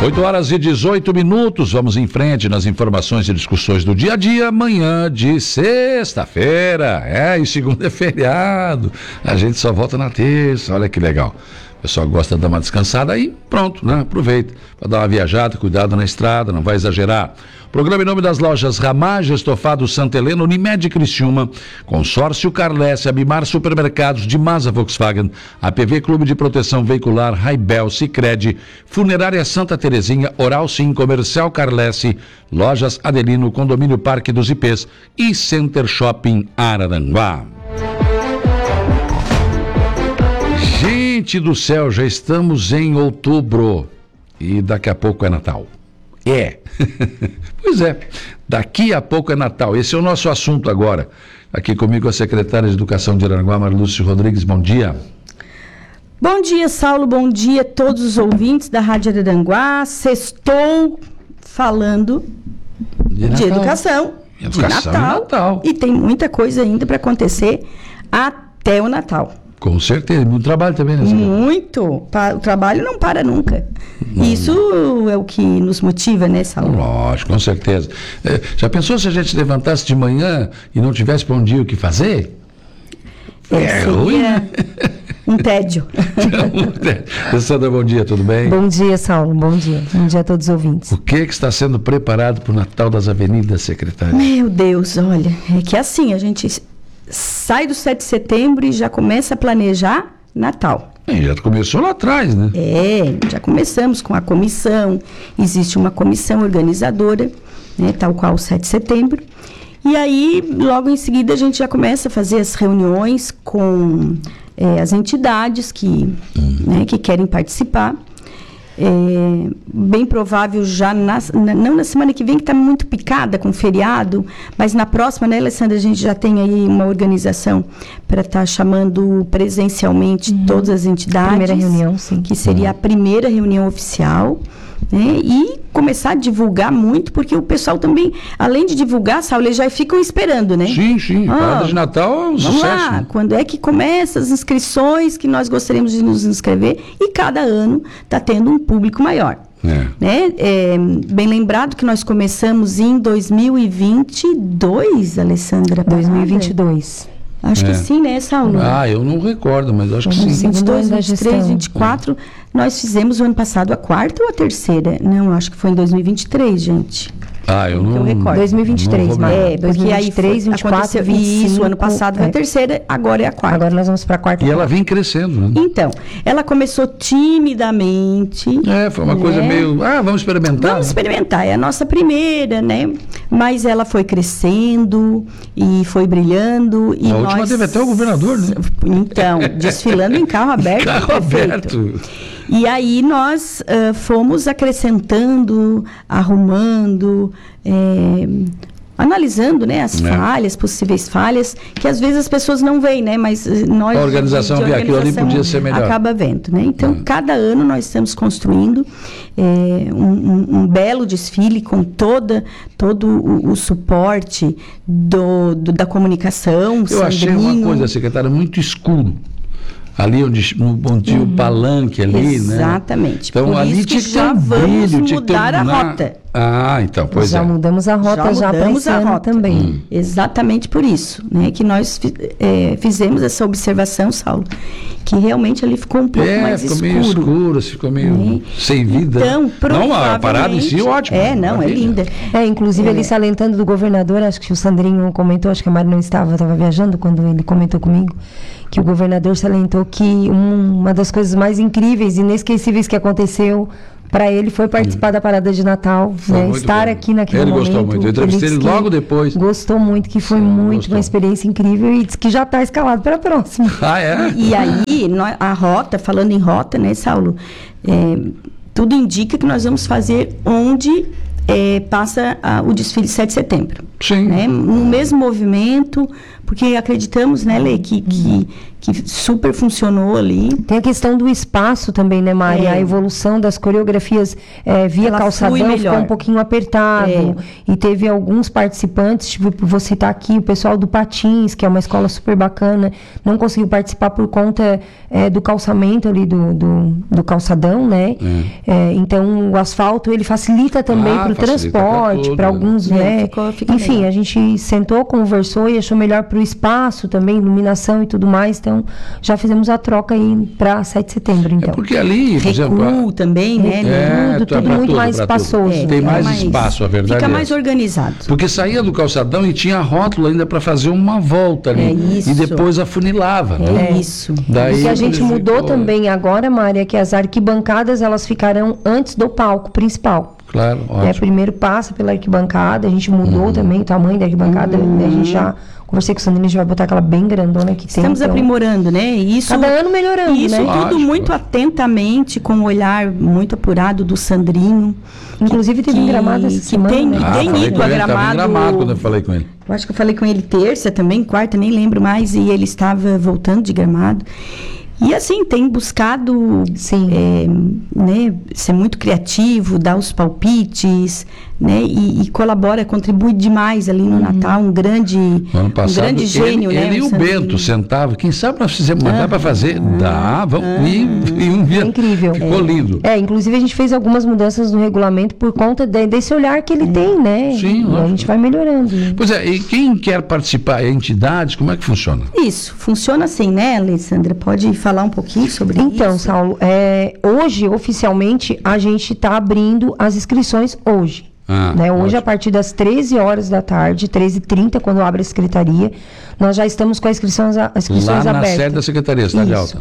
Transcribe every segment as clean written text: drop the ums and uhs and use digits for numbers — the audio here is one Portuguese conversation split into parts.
8h18, vamos em frente nas informações e discussões do dia a dia, manhã de sexta-feira, e segunda é feriado, a gente só volta na terça, olha que legal. O pessoal gosta de dar uma descansada aí, pronto, né? Aproveita para dar uma viajada, cuidado na estrada, não vai exagerar. Programa em nome das lojas Ramage, Estofado Santa Helena, Unimed Criciúma, Consórcio Carlesse, Abimar Supermercados, de Masa Volkswagen, APV Clube de Proteção Veicular, Raibel, Sicredi, Funerária Santa Terezinha, Oral Sim, Comercial Carlesse, Lojas Adelino, Condomínio Parque dos IPs e Center Shopping Araranguá. Gente do céu, já estamos em outubro e daqui a pouco é Natal. Pois é, daqui a pouco é Natal. Esse é o nosso assunto agora. Aqui comigo a secretária de Educação de Araranguá, Marlúcia Rodrigues. Bom dia. Bom dia, Saulo. Bom dia a todos os ouvintes da Rádio Araranguá. Sextou falando de educação, de Natal. E tem muita coisa ainda para acontecer até o Natal. Com certeza, muito trabalho também, né? Muito. O trabalho não para nunca. Isso é o que nos motiva, né, Saulo? Lógico, com certeza. Já pensou se a gente levantasse de manhã e não tivesse para um dia o que fazer? Ruim, né? Um tédio. Sandra, bom dia, tudo bem? Bom dia, Saulo, bom dia. Bom dia a todos os ouvintes. O que está sendo preparado para o Natal das Avenidas, secretária? Meu Deus, olha, é que assim, a gente sai do 7 de setembro e já começa a planejar Natal. Já começou lá atrás, né? Já começamos com a comissão, existe uma comissão organizadora, né, tal qual o 7 de setembro, e aí logo em seguida a gente já começa a fazer as reuniões com as entidades que querem participar. Bem provável já não na semana que vem, que está muito picada com feriado, mas na próxima, né, Alessandra, a gente já tem aí uma organização para estar chamando presencialmente todas as entidades. Primeira reunião, sim. Que seria a primeira reunião oficial, né, e começar a divulgar muito, porque o pessoal também, além de divulgar, Saulo, eles já ficam esperando, né? Sim, a parada de Natal é um sucesso. Lá, né? Quando é que começa as inscrições, que nós gostaríamos de nos inscrever, e cada ano está tendo um público maior. Né? Bem lembrado que nós começamos em 2022, Alessandra? 2022. Acho que sim, né, Saulo? Eu não recordo, mas acho que sim. 22, 23, 24, nós fizemos o ano passado a quarta ou a terceira? Não, acho que foi em 2023, gente. Eu não recordo. 2023, porque 2023, aí 24, 25. Isso, ano passado foi a terceira, agora é a quarta. Agora nós vamos para a quarta. E ela vem crescendo, né? Então, ela começou timidamente. Foi uma coisa meio, vamos experimentar. Vamos experimentar, é a nossa primeira, né? Mas ela foi crescendo e foi brilhando. E a última teve até o governador, né? Então, desfilando em carro aberto. Carro aberto. E aí nós fomos acrescentando, arrumando, analisando, né, as falhas, possíveis falhas, que às vezes as pessoas não veem, né, mas nós... A organização vê aquilo ali, podia ser melhor. Acaba vendo, né? Então, cada ano nós estamos construindo um belo desfile com todo o suporte da comunicação. Eu achei uma coisa, secretária, muito escuro. Ali onde o palanque ali, exatamente, né? Exatamente. Então por ali isso que já vamos mudar a rota. Então, pois já mudamos a rota já para esse ano também. Exatamente por isso, né? Que nós fizemos essa observação, Saulo, que realmente ali ficou um pouco mais escuro. Ficou meio escuro, ficou meio sem vida. Então, não, a parada em si é ótima. É linda. Inclusive ali salientando do governador, acho que o Sandrinho comentou, acho que a Mari não estava viajando quando ele comentou comigo, que o governador salientou que uma das coisas mais incríveis e inesquecíveis que aconteceu para ele foi participar da parada de Natal, né? Estar aqui naquele momento. Ele gostou muito, eu entrevistei ele logo depois. Gostou muito, que foi uma experiência incrível e disse que já está escalado para a próxima. E aí, a rota, falando em rota, né, Saulo, tudo indica que nós vamos fazer onde passa o desfile 7 de setembro. Sim. Né? No mesmo movimento, porque acreditamos, né, Lê, que super funcionou ali. Tem a questão do espaço também, né, Mari? A evolução das coreografias via Ela calçadão ficou um pouquinho apertado. E teve alguns participantes, tipo, vou citar aqui o pessoal do Patins, que é uma escola super bacana, não conseguiu participar por conta do calçamento ali do calçadão, né? Então, o asfalto, ele facilita também para o transporte, para alguns, né? Enfim, melhor. A gente sentou, conversou e achou melhor para o espaço também, iluminação e tudo mais. Então, já fizemos a troca aí para 7 de setembro, então. Porque ali, por exemplo, também, né? Tudo muito mais espaçoso. Tem mais espaço, a verdade. Fica mais organizado. Porque saía do calçadão e tinha rótulo ainda para fazer uma volta ali. Isso. E depois afunilava. Isso. Daí, o que a gente mudou também agora, Mari, é que as arquibancadas, elas ficarão antes do palco principal. Claro, ótimo. Primeiro passa pela arquibancada, a gente mudou também o tamanho da arquibancada, a gente já... Conversei com o Sandrinho, a gente vai botar aquela bem grandona que tem. Estamos aprimorando, né? Isso, cada ano melhorando, isso né? Tudo muito atentamente, com um olhar muito apurado do Sandrinho. Inclusive teve em Gramado essa semana. Tem ido a Gramado. Gramado quando eu falei com ele. Eu acho que eu falei com ele terça também, quarta, nem lembro mais, e ele estava voltando de Gramado. E assim, tem buscado né, ser muito criativo, dar os palpites, né, e colabora, contribui demais ali no Natal, um grande gênio, ele, né? Ele e o Bento sentavam, quem sabe nós fizemos, dá para fazer? Dá, vamos, e um dia incrível. Ficou lindo. Inclusive a gente fez algumas mudanças no regulamento por conta desse olhar que ele tem, né? Sim, e a gente vai melhorando. Pois e quem quer participar, entidades, como é que funciona? Isso, funciona assim, né, Alessandra? Pode falar um pouquinho sobre isso? Então, Saulo, hoje, oficialmente, a gente está abrindo as inscrições hoje. Hoje, ótimo. A partir das 13 horas da tarde, 13h30, quando abre a secretaria, nós já estamos com as inscrições abertas. Lá na sede da secretaria, cidade alta.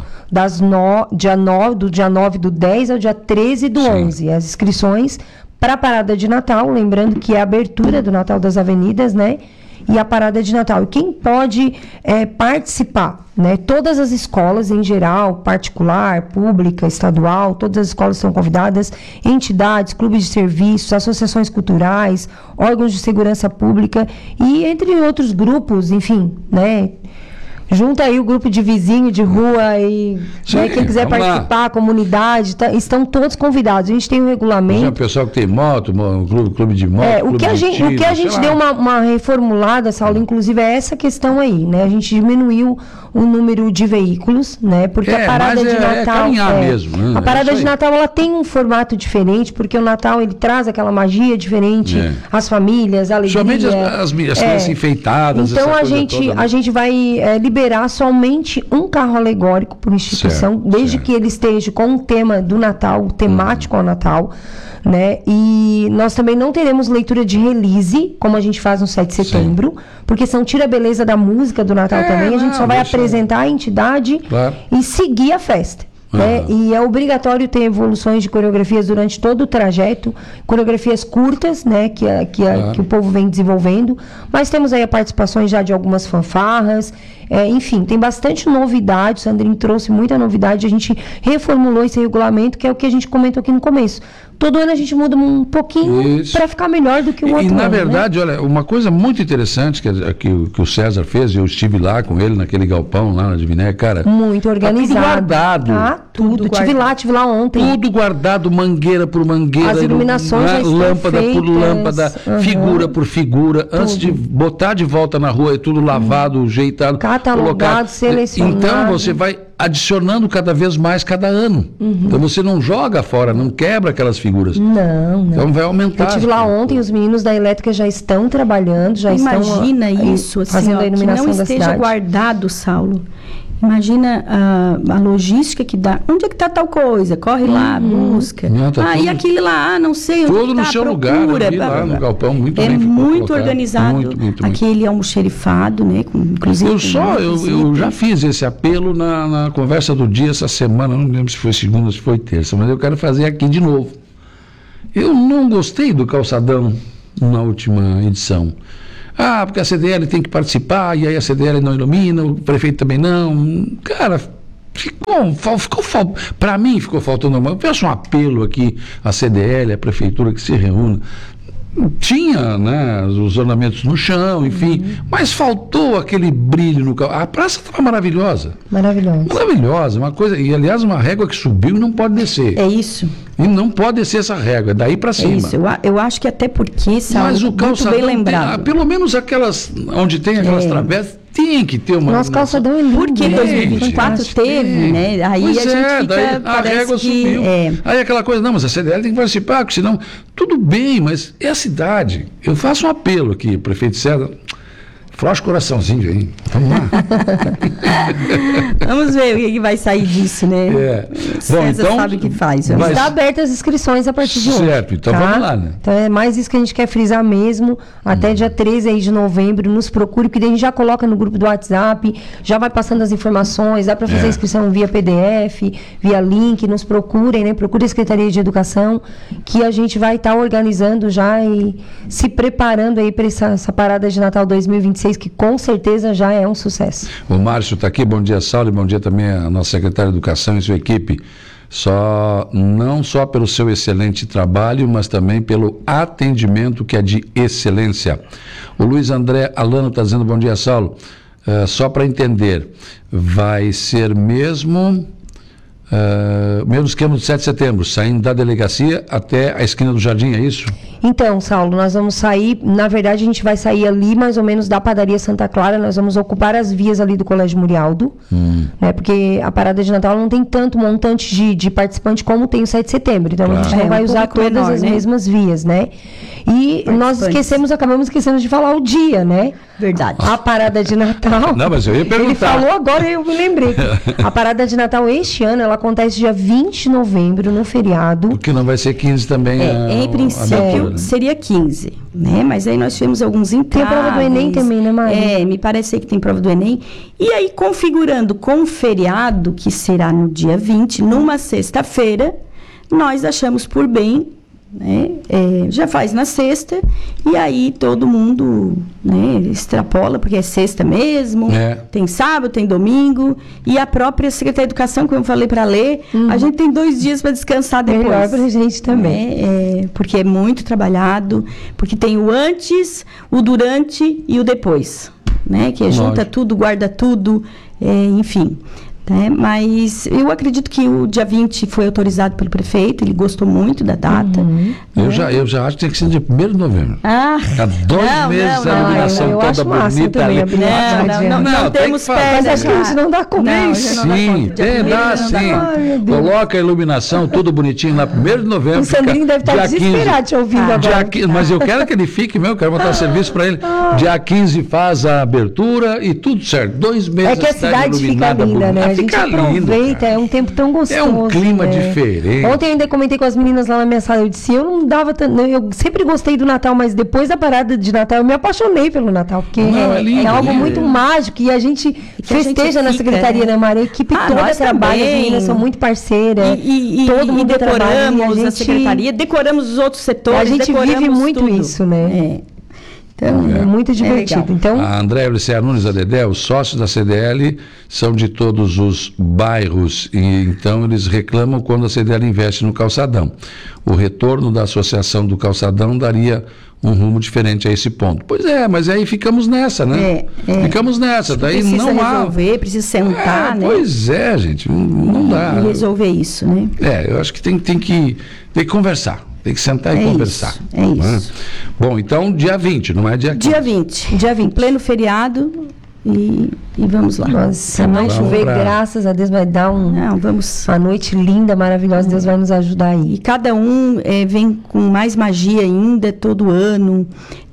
Do dia 9 do 10 ao dia 13 do 11. As inscrições para a parada de Natal, lembrando que é a abertura do Natal das Avenidas, né? E a parada de Natal. E quem pode participar, né? Todas as escolas em geral, particular, pública, estadual, todas as escolas são convidadas, entidades, clubes de serviços, associações culturais, órgãos de segurança pública e entre outros grupos, enfim, né? Junta aí o grupo de vizinho de rua e quem quiser participar, a comunidade, estão todos convidados. A gente tem um regulamento. O pessoal que tem moto, clube de moto. O que a gente deu uma reformulada, Saulo, inclusive, é essa questão aí, né? A gente diminuiu o número de veículos, né? Porque a parada de Natal. Mesmo, né? A parada de Natal ela tem um formato diferente, porque o Natal ele traz aquela magia diferente, as famílias, a alegria. Somente as crianças enfeitadas. Então a gente vai liberar somente um carro alegórico por instituição, desde que ele esteja com o tema do Natal, temático ao Natal, né? E nós também não teremos leitura de release, como a gente faz no 7 de setembro, porque são tira a beleza da música do Natal também, a gente só vai apresentar a entidade e seguir a festa. Né? E é obrigatório ter evoluções de coreografias durante todo o trajeto, coreografias curtas, né, que o povo vem desenvolvendo, mas temos aí a participação já de algumas fanfarras, enfim, tem bastante novidade, o Sandrinho trouxe muita novidade, a gente reformulou esse regulamento, que é o que a gente comentou aqui no começo. Todo ano a gente muda um pouquinho para ficar melhor do que o outro ano. E na verdade, olha, uma coisa muito interessante que o César fez, eu estive lá com ele naquele galpão lá na Diviné, cara. Muito organizado. Tudo guardado. Tudo. Tive lá ontem. Tudo guardado, mangueira por mangueira. As iluminações já estão lâmpada feitas. por lâmpada, figura por figura. Tudo. Antes de botar de volta na rua, é tudo lavado, ajeitado. Catalogado, selecionado. Então você vai adicionando cada vez mais cada ano. Então você não joga fora, não quebra aquelas figuras. Não. Então vai aumentar. Eu estive lá ontem, os meninos da elétrica já estão trabalhando, Imagina isso, assim, fazendo a iluminação que não da esteja cidade. Guardado, Saulo. Imagina a logística que dá. Onde é que está tal coisa? Corre lá, busca. Não, tá tudo, e aquele lá, não sei onde tudo tá, no seu procura, lugar, lá no galpão, muito bem muito organizado. Muito. Aquele almoxerifado, né? Inclusive. Eu já fiz esse apelo na conversa do dia essa semana, não lembro se foi segunda ou se foi terça, mas eu quero fazer aqui de novo. Eu não gostei do calçadão na última edição. Porque a CDL tem que participar, e aí a CDL não ilumina, o prefeito também não. Cara, para mim ficou faltando uma. Eu peço um apelo aqui à CDL, à prefeitura, que se reúna. tinha, né, os ornamentos no chão, enfim, mas faltou aquele brilho no calçadão. A praça estava maravilhosa. Maravilhosa, uma coisa, e aliás uma régua que subiu e não pode descer. É isso. E não pode descer essa régua, é daí para cima. É isso, eu acho que até porque, sabe, mas o calçadão muito bem lembrado. Pelo menos aquelas, onde tem aquelas travessas, tem que ter uma... Nosso calçadão é lindo. Porque 2024 teve, né? Aí pois a gente fica, daí a régua subiu. Aí aquela coisa, não, mas a CDL tem que participar, porque senão... Tudo bem, mas é a cidade. Eu faço um apelo aqui, prefeito César... Frocha o coraçãozinho aí. Vamos lá. Vamos ver o que vai sair disso, né? César Bom, então, sabe o que faz. Está abertas as inscrições a partir de hoje. Certo, então vamos lá, né? Então é mais isso que a gente quer frisar mesmo. Até dia 13 aí de novembro, nos procure, porque daí a gente já coloca no grupo do WhatsApp, já vai passando as informações, dá para fazer a inscrição via PDF, via link, nos procurem, né? Procure a Secretaria de Educação, que a gente vai estar organizando já e se preparando aí para essa parada de Natal 2026, que com certeza já é um sucesso. O Márcio está aqui, bom dia, Saulo, e bom dia também a nossa secretária de Educação e sua equipe. Não só pelo seu excelente trabalho, mas também pelo atendimento que é de excelência. O Luiz André Alano está dizendo, bom dia, Saulo. Só para entender, vai ser mesmo esquema do 7 de setembro, saindo da delegacia até a esquina do Jardim, é isso? Então, Saulo, nós vamos sair, na verdade a gente vai sair ali mais ou menos da padaria Santa Clara, nós vamos ocupar as vias ali do Colégio Murialdo, né, porque a parada de Natal não tem tanto montante de participante como tem o 7 de setembro, então a gente não vai usar todas as mesmas vias, né? E nós acabamos esquecendo de falar o dia, né? Verdade. A parada de Natal... Não, mas eu ia perguntar. Ele falou agora e eu me lembrei. A parada de Natal este ano, ela acontece dia 20 de novembro, no feriado. Porque não vai ser 15 também. Em princípio, seria 15, né? Mas aí nós tivemos alguns entraves. Tem a prova do Enem também, né, Maria? Me parece que tem prova do Enem. E aí, configurando com o feriado, que será no dia 20, numa sexta-feira, nós achamos por bem, né? Já faz na sexta, e aí todo mundo, né, extrapola, porque é sexta mesmo, tem sábado, tem domingo, e a própria Secretaria de Educação, como eu falei para ler, a gente tem 2 dias para descansar depois. Melhor pra gente também. Porque é muito trabalhado, porque tem o antes, o durante e o depois, né? Que junta tudo, guarda tudo, enfim. Mas eu acredito que o dia 20 foi autorizado pelo prefeito, ele gostou muito da data. Eu já acho que tem que ser dia 1º de novembro. Há 2 meses a iluminação toda bonita ali. Não temos pé. Mas acho que a gente não dá conta. Sim, dá sim. Coloca a iluminação, tudo bonitinho lá, 1º de novembro. O Sandrinho deve estar desesperado te ouvindo agora. Mas eu quero que ele fique mesmo, quero botar serviço para ele. Dia 15 faz a abertura e tudo certo. 2 meses é que a cidade fica linda, né? A gente aproveita, é um tempo tão gostoso. É um clima diferente. Ontem eu ainda comentei com as meninas lá na minha sala, eu disse, eu não dava tanto, eu sempre gostei do Natal, mas depois da parada de Natal eu me apaixonei pelo Natal, porque é algo muito mágico e a gente festeja na secretaria, né, Maria? A equipe toda trabalha, as meninas são muito parceiras, todo mundo decoramos a secretaria, decoramos os outros setores, a gente vive muito isso, né? Então, é muito divertido. Então, a Andréa Ulicea Nunes, a Dedé, os sócios da CDL são de todos os bairros e então eles reclamam quando a CDL investe no calçadão. O retorno da associação do calçadão daria um rumo diferente a esse ponto. Pois é, mas aí ficamos nessa, né? Ficamos nessa. Daí não há... Precisa sentar, né? Pois é, gente, não dá. E resolver isso, né? Eu acho que tem que conversar. Tem que sentar e conversar. É isso. Bom, então dia 20, não é dia 15. Dia 20, pleno feriado e vamos lá. Nossa, não chover, graças a Deus, vai dar uma noite linda, maravilhosa, Deus vai nos ajudar aí. E cada um vem com mais magia ainda, todo ano.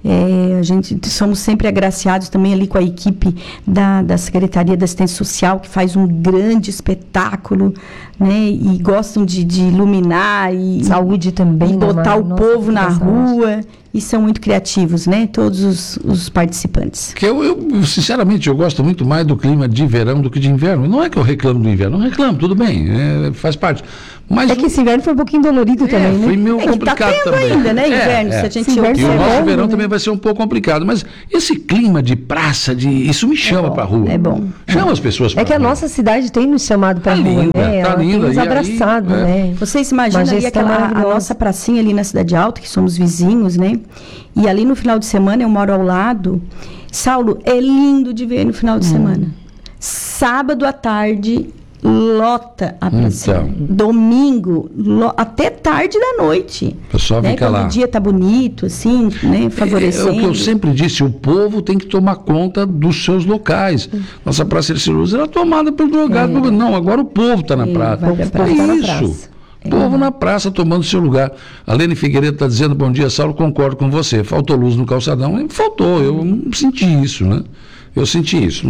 A gente somos sempre agraciados também ali com a equipe da Secretaria da Assistência Social, que faz um grande espetáculo, né? E gostam de iluminar e saúde também, e botar o povo na rua, e são muito criativos, né? Todos os participantes. Que eu sinceramente eu gosto muito mais do clima de verão do que de inverno. Não é que eu reclamo do inverno, não reclamo, tudo bem, faz parte. Mas É que esse inverno foi um pouquinho dolorido também, né? foi meio É que tá complicado tendo também. ainda, né, inverno, se a gente Esse inverno E o é nosso bom, verão né? também vai ser um pouco complicado. Mas esse clima de praça, isso me chama bom, pra rua. é bom. Chama as pessoas pra É que a rua. nossa cidade tem nos chamado pra Tá rua, linda, né? tá Ela linda. tem nos E aí, abraçado, né? Vocês imaginam Uma ali gestão a maravilhosa. nossa pracinha ali na Cidade Alta, que somos vizinhos, né? E ali no final de semana, eu moro ao lado. Saulo, é lindo de ver no final de semana. Sábado à tarde, lota a pracinha. Então. Domingo, até tarde da noite. O pessoal né? fica Quando lá. o dia tá bonito, assim, né? É Favorecendo. o que eu sempre disse, o povo tem que tomar conta dos seus locais. Nossa Praça de Luz era tomada pelo drogado. Não, agora o povo está na praça. vai pra praça. É Tá na isso. praça. O povo na praça tomando seu lugar. A Lene Figueiredo está dizendo, bom dia, Saulo, concordo com você. Faltou luz no calçadão? Faltou, eu não senti isso, né? Eu senti isso.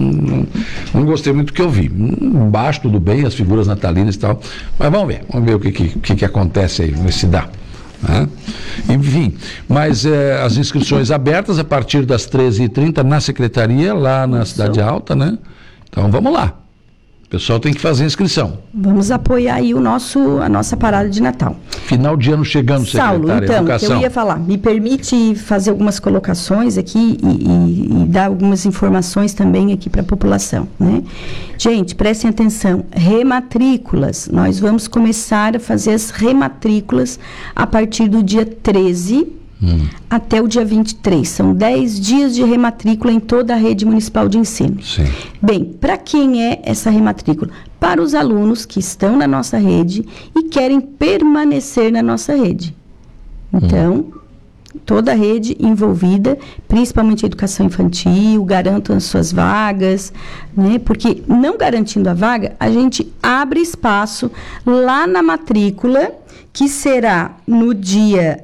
Não gostei muito do que eu vi. Embaixo, tudo bem, as figuras natalinas e tal. Mas vamos ver o que acontece aí, vamos ver se dá. Né? Enfim, mas as inscrições abertas a partir das 13h30 na secretaria, lá na Cidade Alta, né? Então vamos lá. O pessoal tem que fazer a inscrição. Vamos apoiar aí a nossa parada de Natal. Final de ano chegando, Saulo, secretária. então, que Educação. eu ia falar, me permite fazer algumas colocações aqui e dar algumas informações também aqui para a população, né? Gente, prestem atenção, rematrículas, nós vamos começar a fazer as rematrículas a partir do dia 13 até o dia 23. São 10 dias de rematrícula em toda a rede municipal de ensino. Sim. Bem, para quem é essa rematrícula? Para os alunos que estão na nossa rede e querem permanecer na nossa rede. Então, toda a rede envolvida, principalmente a educação infantil, garantam as suas vagas, né? Porque não garantindo a vaga, a gente abre espaço lá na matrícula, que será no dia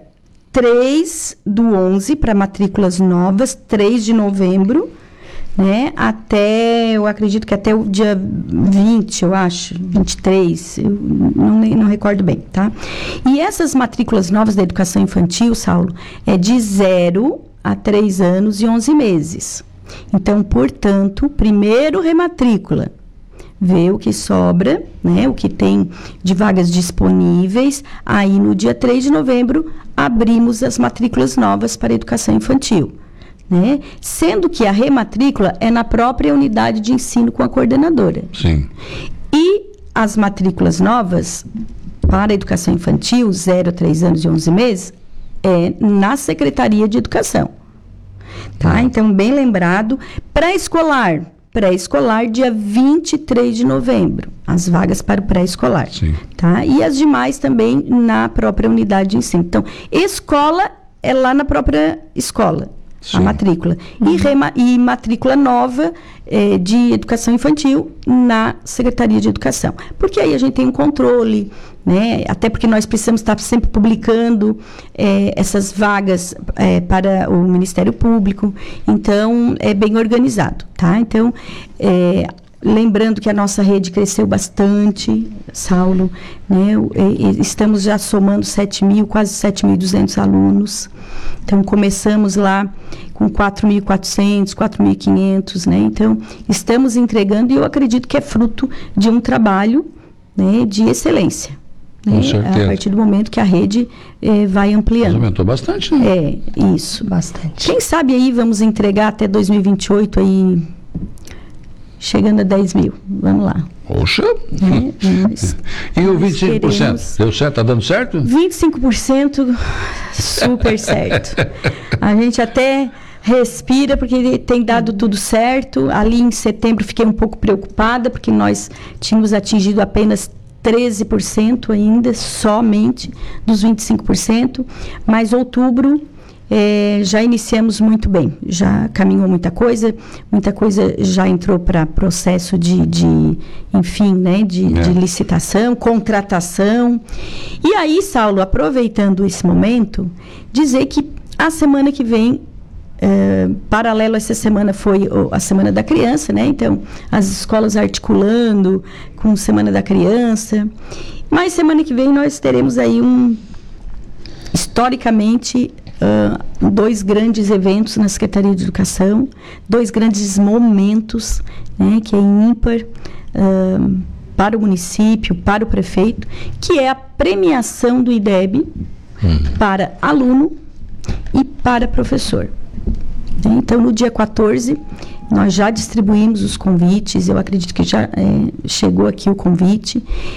3/11, para matrículas novas, 3 de novembro, né? Eu acredito que até o dia 20, eu acho, 23, eu não recordo bem, tá? E essas matrículas novas da educação infantil, Saulo, é de 0 a 3 anos e 11 meses. Então, portanto, primeiro rematrícula, vê o que sobra, né, o que tem de vagas disponíveis. Aí, no dia 3 de novembro, abrimos as matrículas novas para a educação infantil, né? Sendo que a rematrícula é na própria unidade de ensino com a coordenadora. Sim. E as matrículas novas para a educação infantil, 0 a 3 anos e 11 meses, é na Secretaria de Educação. Tá? Então, bem lembrado. Pré-escolar, dia 23 de novembro, as vagas para o pré-escolar. Sim. Tá? E as demais também na própria unidade de ensino. Então, escola é lá na própria escola, Sim. a matrícula. E matrícula nova de educação infantil na Secretaria de Educação. Porque aí a gente tem um controle, né? Até porque nós precisamos estar sempre publicando essas vagas para o Ministério Público. Então, é bem organizado, tá? Então, lembrando que a nossa rede cresceu bastante, Saulo, né? Estamos já somando quase 7.200 alunos. Então, começamos lá com 4.400, 4.500, né? Então, estamos entregando e eu acredito que é fruto de um trabalho, né, de excelência. Com certeza. A partir do momento que a rede vai Mas ampliando. aumentou bastante, né? Isso. Bastante. Quem sabe aí vamos entregar até 2028 aí, chegando a 10 mil. Vamos lá. Poxa. Né? E o nós 25%? queremos- Deu certo? Tá dando certo? 25% super certo. A gente até respira porque tem dado tudo certo. Ali em setembro fiquei um pouco preocupada porque nós tínhamos atingido apenas 13% ainda, somente dos 25%, mas outubro já iniciamos muito bem, já caminhou muita coisa já entrou para processo de enfim, né, de licitação, contratação. E aí, Saulo, aproveitando esse momento, dizer que a semana que vem, paralelo a essa semana foi a Semana da Criança, né? Então, as escolas articulando com Semana da Criança. Mas semana que vem nós teremos aí historicamente, 2 grandes eventos na Secretaria de Educação, 2 grandes momentos, né? Que é ímpar. para o município, para o prefeito, que é a premiação do IDEB para aluno e para professor. Então, no dia 14, nós já distribuímos os convites, eu acredito que já chegou aqui o convite.